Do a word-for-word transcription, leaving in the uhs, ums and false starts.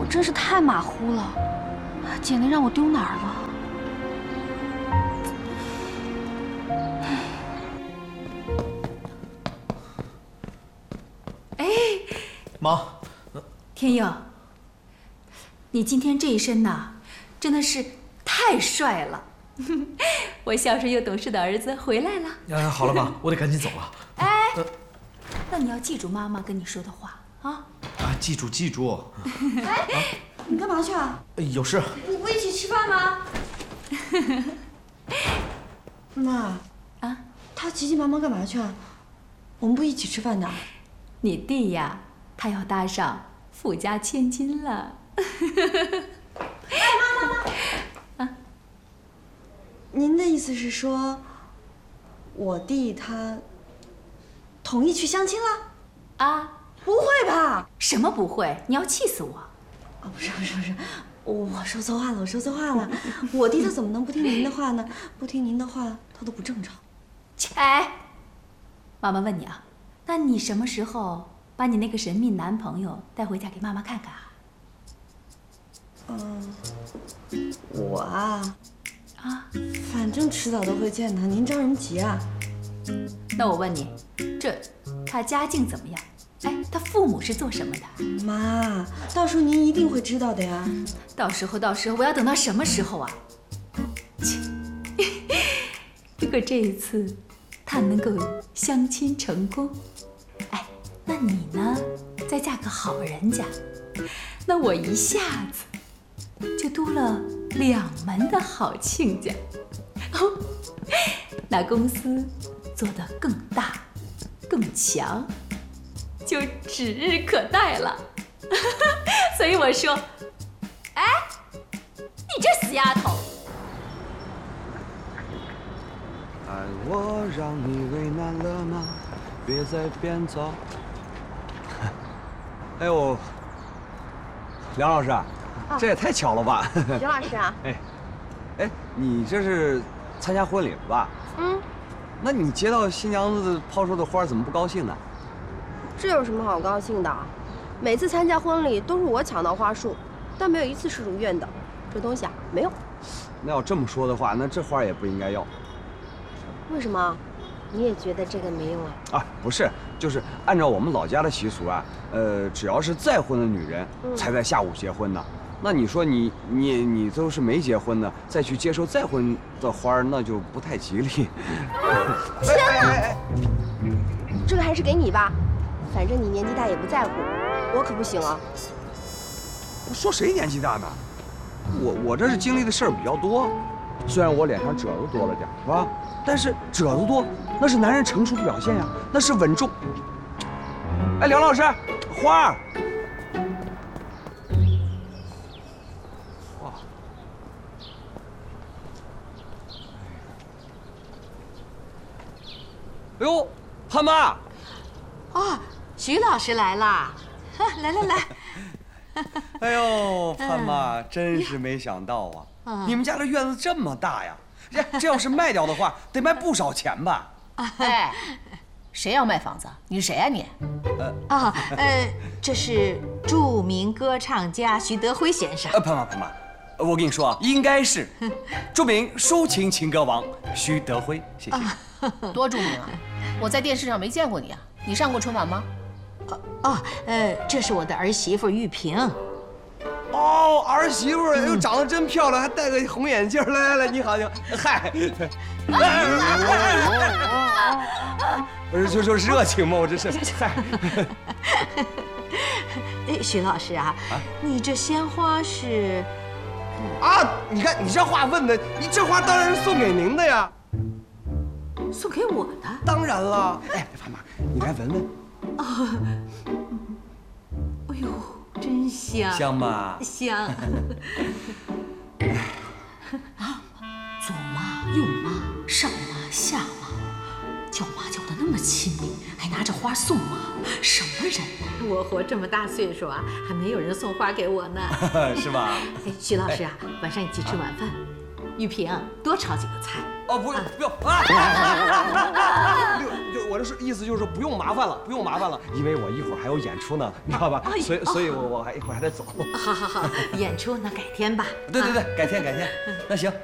真是太马虎了，姐那让我丢哪儿了？ 哎， 妈， 天佑，你今天这一身呐，真的是太帅了！我孝顺又懂事的儿子回来了。 哎，好了妈，我得赶紧走了。 哎，那你要记住妈妈跟你说的话啊！ 啊，记住记住。 哎，你干嘛去啊？ 有事。 你不一起吃饭吗？妈， 啊， 他急急忙忙干嘛去啊？我们不一起吃饭的。 你弟呀，他要搭上富家千金了。哎， 妈妈妈。啊，您的意思是说，我弟他同意去相亲了？ 啊？ 不会吧？ 什么不会？你要气死我！ 啊，不是不是不是，我说错话了，我说错话了。我弟他怎么能不听您的话呢？不听您的话，他都不正常。 哎，妈妈问你啊，那你什么时候把你那个神秘男朋友带回家给妈妈看看啊？ 嗯，我啊， 啊， 反正迟早都会见他，您着什么急啊？ 那我问你，这他家境怎么样？哎，他父母是做什么的？ 妈，到时候您一定会知道的呀。 到时候，到时候，我要等到什么时候啊？切！如果这一次他能够相亲成功，哎，那你呢，再嫁个好人家，那我一下子就多了两门的好亲家，哦，那公司做得更大、更强。就指日可待了，所以我说，哎，你这死丫头！ 爱我让你为难了吗？别再变走。哎呦，梁老师，啊、这也太巧了吧！ 徐老师啊， 哎，哎，你这是参加婚礼了吧？ 嗯， 那你接到新娘子抛出的花，怎么不高兴呢？ 这有什么好高兴的？每次参加婚礼都是我抢到花束，但没有一次是如愿的。这东西啊，没用。 那要这么说的话，那这花也不应该要。 为什么？你也觉得这个没用啊？ 啊，不是，就是按照我们老家的习俗啊，呃，只要是再婚的女人， 嗯、才在下午结婚呢。那你说你你你都是没结婚的，再去接受再婚的花，那就不太吉利。 天哪！这个还是给你吧。反正你年纪大也不在乎，我可不行啊！ 说谁年纪大呢？我我这是经历的事儿比较多，虽然我脸上褶子多了点，是吧？但是褶子多那是男人成熟的表现呀，那是稳重。哎，梁老师，花儿。哇！哎呦，潘妈！ 哦。徐老师来啦，来来来。 哎呦，潘妈，真是没想到啊！你们家这院子这么大呀，这这要是卖掉的话，得卖不少钱吧？ 哎，谁要卖房子？你是谁呀你？呃啊呃，这是著名歌唱家徐德辉先生。 呃，潘妈潘妈，我跟你说啊，应该是著名抒情情歌王徐德辉，谢谢。 多著名啊！我在电视上没见过你啊，你上过春晚吗？ 哦，呃，这是我的儿媳妇玉萍。 哦，儿媳妇又长得真漂亮，还戴个红眼镜。来来来，你好，你好，嗨，不是就就是热情嘛，我这是嗨。 哎，徐老师啊，啊你这鲜花是？ 啊，你看你这话问的，你这花当然是送给您的呀。 送给我的？ 当然了。哎，潘妈，你来闻闻。 哦，哎呦，真香！ 香吧？ 香。啊，左妈、右妈、上妈、下妈，叫妈叫的那么亲密，还拿着花送妈，什么人呢？我活这么大岁数啊，还没有人送花给我呢。 是吧？ 哎，徐老师啊，晚上一起吃晚饭。 玉萍，多炒几个菜。 哦，不用不用啊！就就我这是意思就是说不用麻烦了，不用麻烦了，因为我一会儿还有演出呢，你知道吧？所以所以我我还一会儿还得走。 好好好，演出那改天吧。 对对对，改天改天。那行，